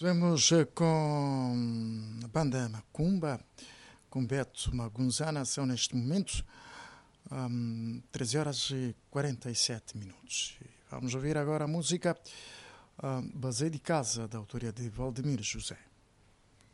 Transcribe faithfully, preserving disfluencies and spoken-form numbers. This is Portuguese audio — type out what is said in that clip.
Vamos eh, com a banda Macumba, com Beto Magunzana. São neste momento um, treze horas e quarenta e sete minutos. Vamos ouvir agora a música um, Basei de Casa, da autoria de Valdemir José.